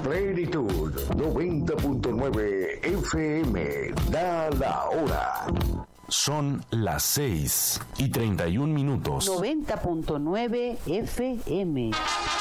Plenitud 90.9 FM. Da la hora. Son las 6:31. 90.9 FM.